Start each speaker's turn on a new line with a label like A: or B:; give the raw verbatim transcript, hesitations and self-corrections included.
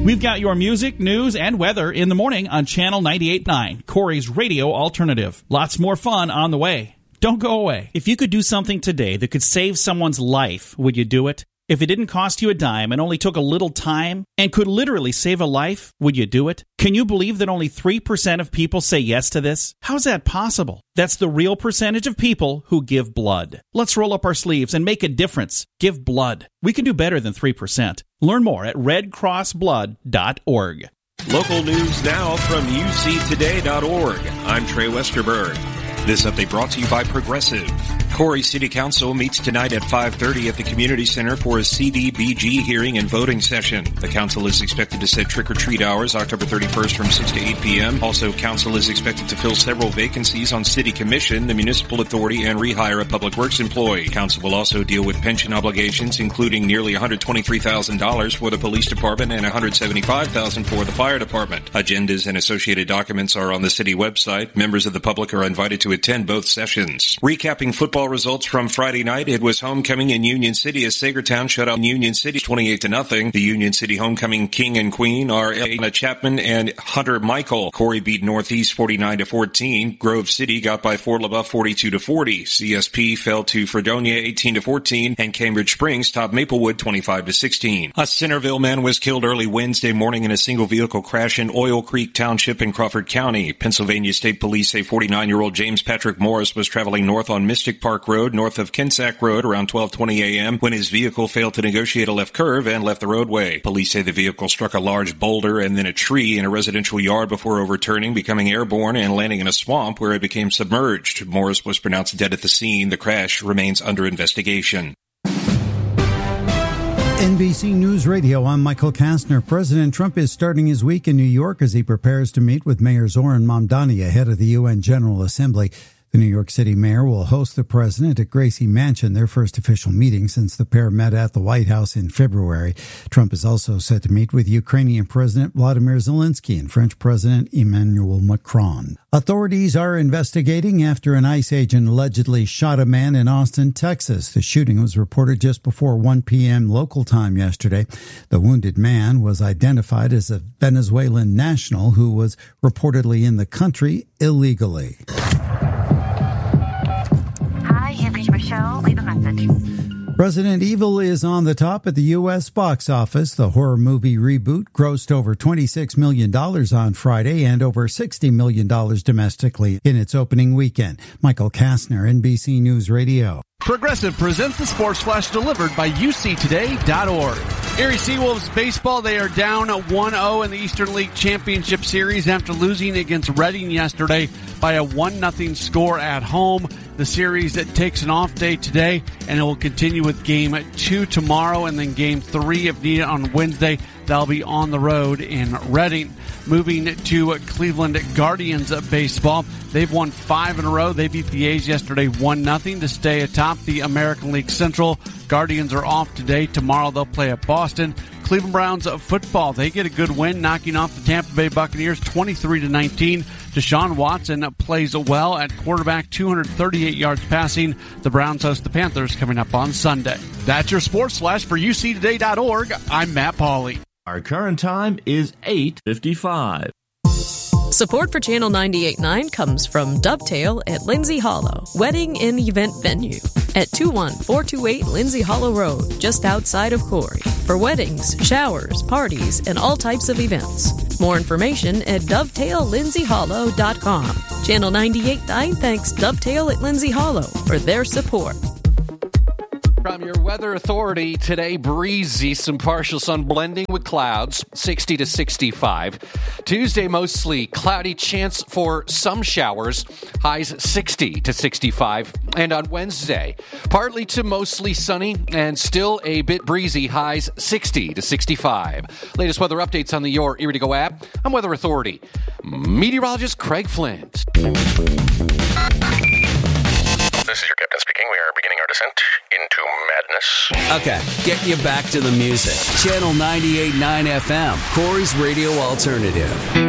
A: We've got your music, news, and weather in the morning on Channel ninety-eight point nine, Corey's radio alternative. Lots more fun on the way. Don't go away. If you could do something today that could save someone's life, would you do it? If it didn't cost you a dime and only took a little time and could literally save a life, would you do it? Can you believe that only three percent of people say yes to this? How's that possible? That's the real percentage of people who give blood. Let's roll up our sleeves and make a difference. Give blood. We can do better than three percent. Learn more at red cross blood dot org.
B: Local news now from U C today dot org. I'm Trey Westerberg. This update brought to you by Progressive. Corey City Council meets tonight at five thirty at the Community Center for a C D B G hearing and voting session. The council is expected to set trick-or-treat hours October thirty-first from six to eight p.m. Also, council is expected to fill several vacancies on City Commission, the Municipal Authority, and rehire a Public Works employee. Council will also deal with pension obligations, including nearly one hundred twenty-three thousand dollars for the Police Department and one hundred seventy-five thousand dollars for the Fire Department. Agendas and associated documents are on the city website. Members of the public are invited to attend both sessions. Recapping football results from Friday night, it was homecoming in Union City as Sagertown shut out Union City twenty-eight to nothing. The Union City homecoming king and queen are Elena Chapman and Hunter Michael. Corey beat Northeast forty-nine to fourteen. Grove City got by Fort LaBeouf forty-two to forty. C S P fell to Fredonia eighteen to fourteen, and Cambridge Springs topped Maplewood twenty-five to sixteen. A Centerville man was killed early Wednesday morning in a single vehicle crash in Oil Creek Township in Crawford County. Pennsylvania State Police say forty-nine-year-old James Patrick Morris was traveling north on Mystic Park Road, north of Kensack Road, around twelve twenty a.m. when his vehicle failed to negotiate a left curve and left the roadway. Police say the vehicle struck a large boulder and then a tree in a residential yard before overturning, becoming airborne, and landing in a swamp where it became submerged. Morris was pronounced dead at the scene. The crash remains under investigation.
C: N B C News Radio, I'm Michael Kastner. President Trump is starting his week in New York as he prepares to meet with Mayor Zoran Mamdani ahead of the U N General Assembly. The New York City mayor will host the president at Gracie Mansion, their first official meeting since the pair met at the White House in February. Trump is also set to meet with Ukrainian President Vladimir Zelensky and French President Emmanuel Macron. Authorities are investigating after an ICE agent allegedly shot a man in Austin, Texas. The shooting was reported just before one p.m. local time yesterday. The wounded man was identified as a Venezuelan national who was reportedly in the country illegally.
D: Michelle, leave a message.
C: Resident Evil is on the top at the U S box office. The horror movie reboot grossed over twenty-six million dollars on Friday and over sixty million dollars domestically in its opening weekend. Michael Kastner, N B C News Radio.
E: Progressive presents the Sports Flash delivered by U C today dot org. Erie Seawolves baseball, they are down one oh in the Eastern League Championship Series after losing against Reading yesterday by a one nothing score at home. The series it takes an off day today, and it will continue with game two tomorrow and then game three if needed on Wednesday. They'll be on the road in Reading. Moving to Cleveland Guardians baseball. They've won five in a row. They beat the A's yesterday one nothing to stay atop the American League Central. Guardians are off today. Tomorrow they'll play at Boston. Cleveland Browns football. They get a good win, knocking off the Tampa Bay Buccaneers twenty-three to nineteen. Deshaun Watson plays well at quarterback, two hundred thirty-eight yards passing. The Browns host the Panthers coming up on Sunday. That's your Sports Flash for U C today dot org. I'm Matt Pauley.
F: Our current time is eight fifty-five.
G: Support for Channel ninety-eight point nine comes from Dovetail at Lindsay Hollow, wedding and event venue at two one four two eight Lindsay Hollow Road, just outside of Corey. For weddings, showers, parties, and all types of events. More information at dovetail lindsay hollow dot com. Channel ninety-eight point nine thanks Dovetail at Lindsay Hollow for their support.
H: From your weather authority today, breezy, some partial sun blending with clouds, sixty to sixty-five. Tuesday, mostly cloudy, chance for some showers, highs sixty to sixty-five. And on Wednesday, partly to mostly sunny and still a bit breezy, highs sixty to sixty-five. Latest weather updates on the Your Erie to Go app. I'm Weather Authority meteorologist Craig Flint.
I: This is your captain speaking. We are beginning our descent into madness.
J: Okay, get you back to the music. Channel ninety-eight point nine F M, Corey's radio alternative.